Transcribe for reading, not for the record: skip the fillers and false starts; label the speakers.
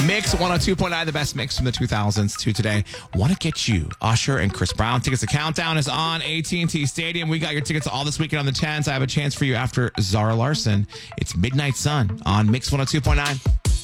Speaker 1: Mix 102.9, the best mix from the 2000s to today. Want to get you Usher and Chris Brown tickets. The countdown is on AT&T Stadium. We got your tickets all this weekend on the 10s. I have a chance for you after Zara Larson. It's Midnight Sun on Mix 102.9.